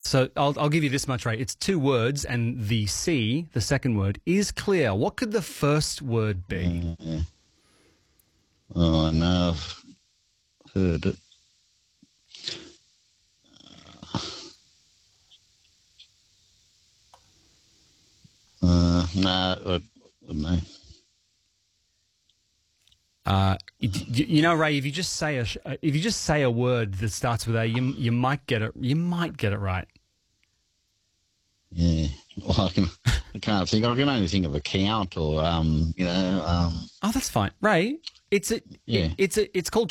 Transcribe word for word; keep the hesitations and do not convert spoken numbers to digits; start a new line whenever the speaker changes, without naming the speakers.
So I'll, I'll give you this much, right? It's two words, and the C, the second word, is clear. What could the first word be?
Uh, oh, no, I've heard it. Uh, no, I don't know.
Uh, you, you know, Ray, if you just say a sh- if you just say a word that starts with A, you you might get it. You might get it right.
Yeah, well, I can. I can't think. I can only think of account or um, you know, um.
Oh, that's fine, Ray. It's a
Yeah.
it, it's a it's called